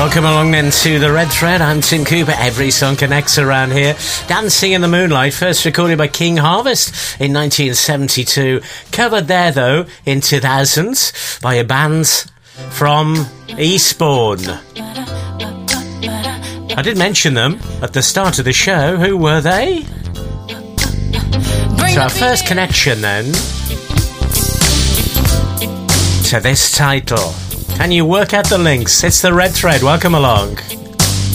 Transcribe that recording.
Welcome along then to The Red Thread. I'm Tim Cooper. Every song connects around here. Dancing in the Moonlight, first recorded by King Harvest in 1972. Covered there, though, in 2000 by a band from Eastbourne. I did mention them at the start of the show. Who were they? So our first connection then to this title. Can you work out the links? It's The Red Thread. Welcome along.